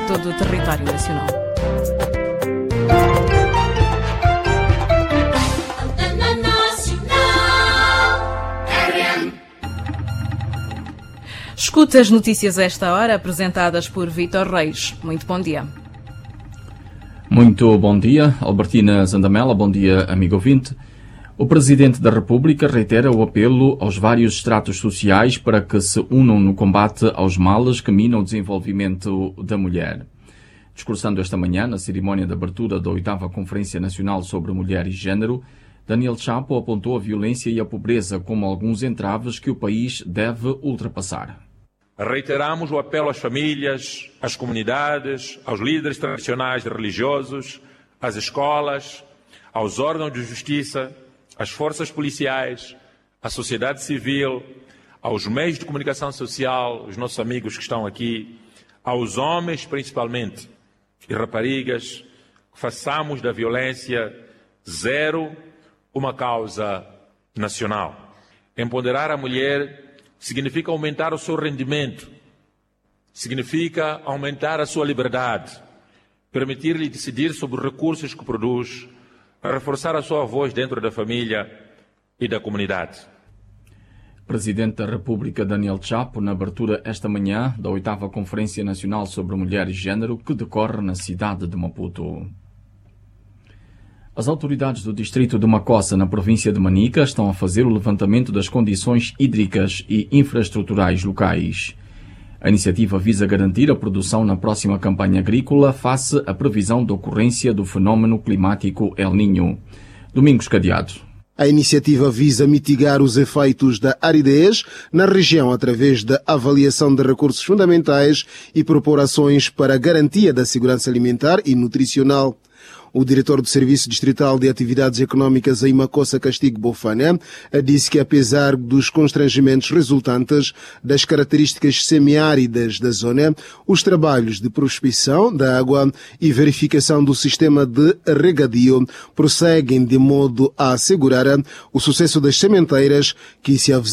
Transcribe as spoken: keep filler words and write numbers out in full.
todo o território nacional. Escuta as notícias a esta hora, apresentadas por Vítor Reis. Muito bom dia. Muito bom dia, Albertina Zandamela. Bom dia, amigo ouvinte. O Presidente da República reitera o apelo aos vários estratos sociais para que se unam no combate aos males que minam o desenvolvimento da mulher. Discursando esta manhã na cerimónia de abertura da oitava Conferência Nacional sobre Mulher e Gênero, Daniel Chapo apontou a violência e a pobreza como alguns entraves que o país deve ultrapassar. Reiteramos o apelo às famílias, às comunidades, aos líderes tradicionais religiosos, às escolas, aos órgãos de justiça, às forças policiais, à sociedade civil, aos meios de comunicação social, os nossos amigos que estão aqui, aos homens principalmente e raparigas, que façamos da violência zero uma causa nacional. Empoderar a mulher significa aumentar o seu rendimento, significa aumentar a sua liberdade, permitir-lhe decidir sobre os recursos que produz, reforçar a sua voz dentro da família e da comunidade. Presidente da República Daniel Chapo, na abertura esta manhã da oitava Conferência Nacional sobre Mulher e Gênero, que decorre na cidade de Maputo. As autoridades do distrito de Macossa, na província de Manica, estão a fazer o levantamento das condições hídricas e infraestruturais locais. A iniciativa visa garantir a produção na próxima campanha agrícola face à previsão da ocorrência do fenómeno climático El Niño. Domingos Cadeado. A iniciativa visa mitigar os efeitos da aridez na região através da avaliação de recursos fundamentais e propor ações para a garantia da segurança alimentar e nutricional. O diretor do Serviço Distrital de Atividades Econômicas em Macossa, Castigo Bofana, disse que apesar dos constrangimentos resultantes das características semiáridas da zona, os trabalhos de prospecção da água e verificação do sistema de regadio prosseguem de modo a assegurar o sucesso das sementeiras que se avizinham